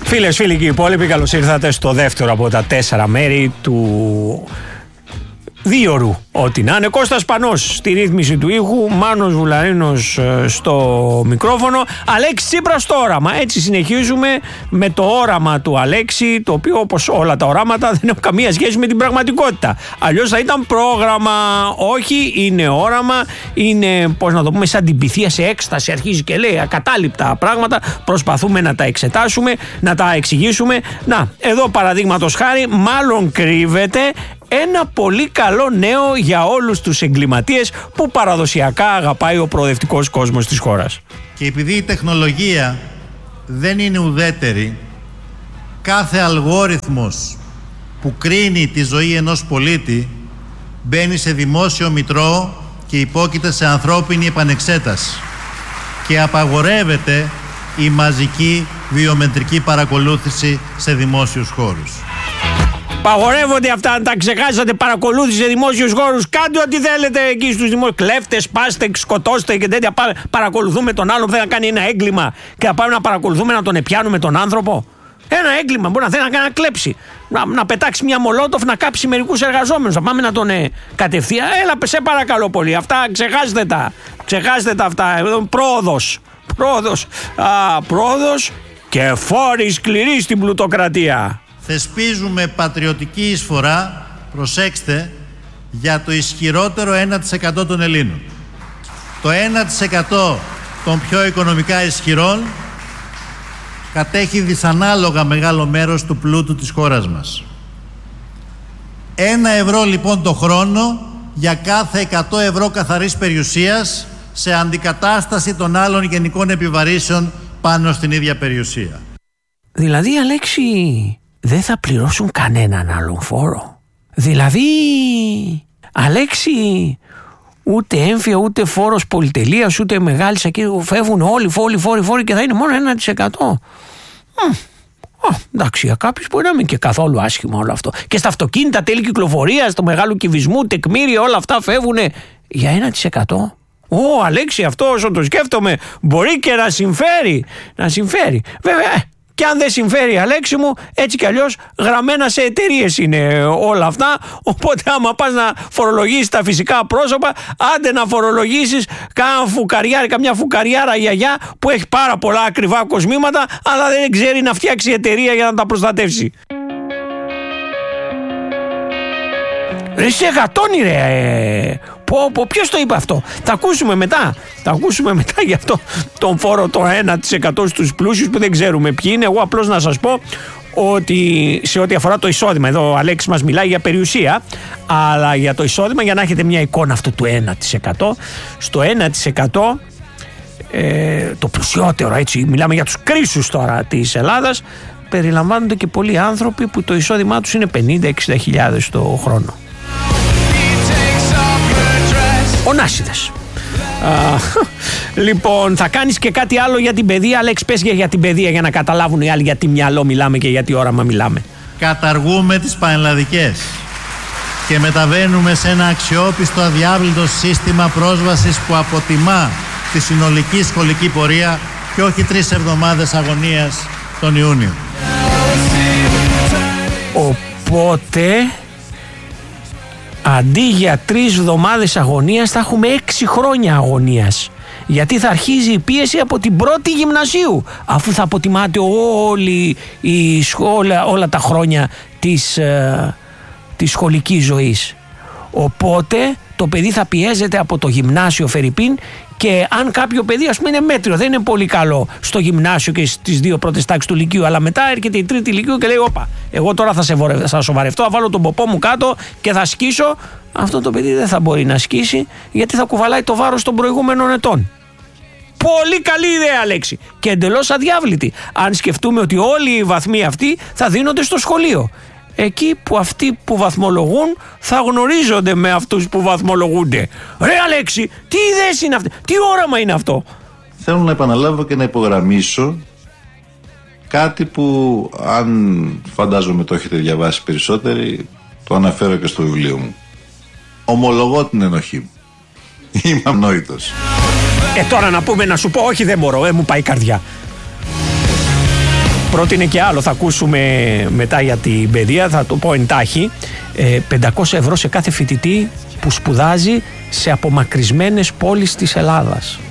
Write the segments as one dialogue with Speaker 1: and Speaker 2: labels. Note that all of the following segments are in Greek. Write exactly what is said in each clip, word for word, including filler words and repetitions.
Speaker 1: Φίλες, φίλοι και οι υπόλοιποι, καλώς ήρθατε στο δεύτερο από τα τέσσερα μέρη του δίωρου. Ό,τι να είναι. Κώστας Πανός στη ρύθμιση του ήχου, Μάνος Βουλαρίνος στο μικρόφωνο, Αλέξη Τσίπρας στο όραμα. Έτσι συνεχίζουμε με το όραμα του Αλέξη, το οποίο όπως όλα τα οράματα δεν έχουν καμία σχέση με την πραγματικότητα. Αλλιώς θα ήταν πρόγραμμα. Όχι, είναι όραμα, είναι, πώς να το πούμε, σαν την πυθία σε έκσταση. Αρχίζει και λέει ακατάληπτα πράγματα. Προσπαθούμε να τα εξετάσουμε, να τα εξηγήσουμε. Να, εδώ παραδείγματος χάρη, μάλλον κρύβεται ένα πολύ καλό νέο για όλους τους εγκληματίες που παραδοσιακά αγαπάει ο προοδευτικός κόσμος της χώρας.
Speaker 2: Και επειδή η τεχνολογία δεν είναι ουδέτερη, κάθε αλγόριθμος που κρίνει τη ζωή ενός πολίτη μπαίνει σε δημόσιο μητρό και υπόκειται σε ανθρώπινη επανεξέταση και απαγορεύεται η μαζική βιομετρική παρακολούθηση σε δημόσιους χώρους.
Speaker 1: Παγορεύονται αυτά, αν τα ξεχάσατε, παρακολούθηση σε δημόσιους χώρους. Κάντε ό,τι θέλετε εκεί στους δημόσιους. Κλέφτες, πάστε, σκοτώστε και τέτοια. Παρακολουθούμε τον άλλον που θέλει να κάνει ένα έγκλημα και να πάμε να παρακολουθούμε να τον επιάνουμε τον άνθρωπο. Ένα έγκλημα μπορεί να θέλει να κάνει να κλέψει. Να, να πετάξει μια μολότοφ, να κάψει μερικούς εργαζόμενους. Να πάμε να τον ε, κατευθείαν. Έλα, σε παρακαλώ πολύ. Αυτά ξεχάστε τα. Ξεχάστε τα αυτά. Πρόοδος. Πρόοδος. Α, πρόοδος και φόροι σκληροί στην πλουτοκρατία.
Speaker 2: Θεσπίζουμε πατριωτική εισφορά, προσέξτε, για το ισχυρότερο ένα τοις εκατό των Ελλήνων. Το ένα τοις εκατό των πιο οικονομικά ισχυρών κατέχει δυσανάλογα μεγάλο μέρος του πλούτου της χώρας μας. Ένα ευρώ λοιπόν το χρόνο για κάθε εκατό ευρώ καθαρής περιουσίας σε αντικατάσταση των άλλων γενικών επιβαρύσεων πάνω στην ίδια περιουσία.
Speaker 1: Δηλαδή, Αλέξη, δεν θα πληρώσουν κανέναν άλλον φόρο. Δηλαδή, Αλέξη, ούτε έμφυα, ούτε φόρος πολυτελείας, ούτε μεγάλης ακίνητος. Φεύγουν όλοι, όλοι, φόροι, φόροι και θα είναι μόνο ένα τοις εκατό. Α, εντάξει, για κάποιους μπορεί να μην είναι και καθόλου άσχημα όλο αυτό. Και στα αυτοκίνητα, τέλη κυκλοφορίας, στο μεγάλο κυβισμού, τεκμήρια, όλα αυτά φεύγουν για ένα τοις εκατό. Ω, Αλέξη, αυτό όσο το σκέφτομαι μπορεί και να συμφέρει. Να συμφέρει. Βέβαια, και αν δεν συμφέρει, Αλέξη μου, έτσι κι αλλιώς γραμμένα σε εταιρείες είναι όλα αυτά. Οπότε άμα πας να φορολογήσεις τα φυσικά πρόσωπα, άντε να φορολογήσεις κάνα φουκαριάρι, καμιά φουκαριάρα γιαγιά που έχει πάρα πολλά ακριβά κοσμήματα, αλλά δεν ξέρει να φτιάξει εταιρεία για να τα προστατεύσει. Ρε σε γατώνει ρε. Ε. Πω, πω, ποιος το είπε αυτό? Θα ακούσουμε μετά. Θα ακούσουμε μετά για αυτό τον φόρο το ένα τοις εκατό στους πλούσιους που δεν ξέρουμε ποιοι είναι. Εγώ απλώς να σας πω ότι σε ό,τι αφορά το εισόδημα, εδώ ο Αλέξης μας μιλάει για περιουσία, αλλά για το εισόδημα, για να έχετε μια εικόνα αυτού του ένα τοις εκατό, στο ένα τοις εκατό ε, το πλουσιότερο, έτσι, μιλάμε για τους κρίσους τώρα της Ελλάδας, περιλαμβάνονται και πολλοί άνθρωποι που το εισόδημά τους είναι πενήντα με εξήντα χιλιάδες το χρόνο. Ονάσιδες. Λοιπόν, θα κάνεις και κάτι άλλο για την παιδεία, Αλέξη, πες για, για την παιδεία για να καταλάβουν οι άλλοι γιατί μυαλό μιλάμε και γιατί όραμα μιλάμε.
Speaker 2: Καταργούμε τις πανελλαδικές και μεταβαίνουμε σε ένα αξιόπιστο αδιάβλητο σύστημα πρόσβασης που αποτιμά τη συνολική σχολική πορεία και όχι τρεις εβδομάδες αγωνίας τον Ιούνιο.
Speaker 1: Οπότε αντί για τρεις εβδομάδες αγωνίας θα έχουμε έξι χρόνια αγωνίας. Γιατί θα αρχίζει η πίεση από την πρώτη γυμνασίου, αφού θα αποτιμάται όλη η σχόλα, όλα τα χρόνια της, ε, της σχολικής ζωής. Οπότε το παιδί θα πιέζεται από το γυμνάσιο φερρυπίν, και αν κάποιο παιδί, ας πούμε, είναι μέτριο, δεν είναι πολύ καλό στο γυμνάσιο και στις δύο πρώτες τάξεις του λυκείου, αλλά μετά έρχεται η τρίτη λυκείου και λέει: όπα, εγώ τώρα θα, σε βορε... θα σοβαρευτώ, θα βάλω τον ποπό μου κάτω και θα σκίσω. Αυτό το παιδί δεν θα μπορεί να σκίσει, γιατί θα κουβαλάει το βάρος των προηγούμενων ετών. Πολύ καλή ιδέα, Αλέξη, και εντελώς αδιάβλητη, αν σκεφτούμε ότι όλοι οι βαθμοί αυτοί θα δίνονται στο σχολείο. Εκεί που αυτοί που βαθμολογούν θα γνωρίζονται με αυτούς που βαθμολογούνται. Ρε Αλέξη, τι ιδέες είναι αυτές, τι όραμα είναι αυτό?
Speaker 3: Θέλω να επαναλάβω και να υπογραμμίσω κάτι που, αν φαντάζομαι το έχετε διαβάσει περισσότεροι, το αναφέρω και στο βιβλίο μου. Ομολογώ την ενοχή μου. Είμαι ανόητος.
Speaker 1: Ε τώρα να πούμε, να σου πω όχι δεν μπορώ, ε, μου πάει η καρδιά. πρότεινε και άλλο, θα ακούσουμε μετά για την παιδεία, θα το πω εντάχει. ε, πεντακόσια ευρώ σε κάθε φοιτητή που σπουδάζει σε απομακρυσμένες πόλεις της Ελλάδας.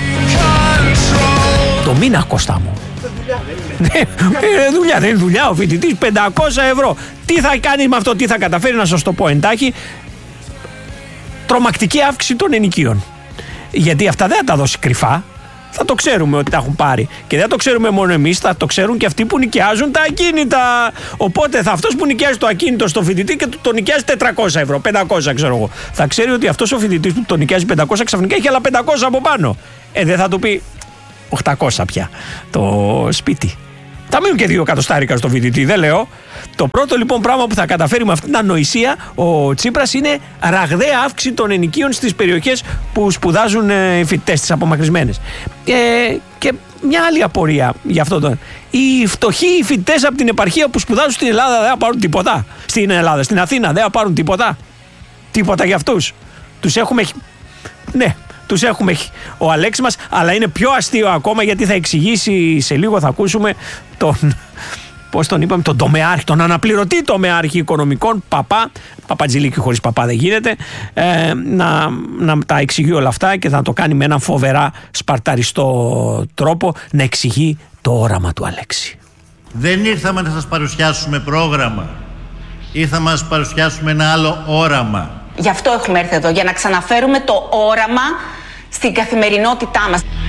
Speaker 1: Το μήνα, Κώστα μου. Είναι δουλειά, δεν είναι δουλειά ο φοιτητής. Πεντακόσια ευρώ. Τι θα κάνει με αυτό, τι θα καταφέρει, να σας το πω εντάχει. Τρομακτική αύξηση των ενοικίων. Γιατί αυτά δεν θα τα δώσει κρυφά. Θα το ξέρουμε ότι τα έχουν πάρει. Και δεν το ξέρουμε μόνο εμείς, θα το ξέρουν και αυτοί που νοικιάζουν τα ακίνητα. Οπότε θα αυτός που νοικιάζει το ακίνητο στο φοιτητή και το νοικιάζει τετρακόσια ευρώ, πεντακόσια ξέρω εγώ, θα ξέρει ότι αυτός ο φοιτητής που το νοικιάζει πεντακόσια ξαφνικά έχει άλλα πεντακόσια από πάνω. Ε, δεν θα του πει οκτακόσια πια το σπίτι. Θα μείνουν και δύο εκατοστάρικα στο φοιτητή, δεν λέω. Το πρώτο λοιπόν πράγμα που θα καταφέρει με αυτήν την ανοησία ο Τσίπρας είναι ραγδαία αύξηση των ενοικίων στις περιοχές που σπουδάζουν οι φοιτητές, τις απομακρυσμένες. Ε, και μια άλλη απορία για αυτό το. Οι φτωχοί οι φοιτητές από την επαρχία που σπουδάζουν στην Ελλάδα δεν θα πάρουν τίποτα. Στην Ελλάδα, στην Αθήνα δεν θα πάρουν τίποτα. Τίποτα για αυτούς. Τους έχουμε. Ναι. Τους έχουμε ο Αλέξης μας, αλλά είναι πιο αστείο ακόμα γιατί θα εξηγήσει σε λίγο, θα ακούσουμε τον, πώς τον είπαμε, τον τομεάρχη, τον αναπληρωτή τομεάρχη οικονομικών, Παπά, Παπατζηλίκη χωρίς Παπά δεν γίνεται, ε, να, να τα εξηγεί όλα αυτά και θα το κάνει με έναν φοβερά σπαρταριστό τρόπο, να εξηγεί το όραμα του Αλέξη.
Speaker 2: Δεν ήρθαμε να σας παρουσιάσουμε πρόγραμμα, ήρθαμε να σας παρουσιάσουμε ένα άλλο όραμα.
Speaker 4: Γι' αυτό έχουμε έρθει εδώ, για να ξαναφέρουμε το όραμα στην καθημερινότητά μας.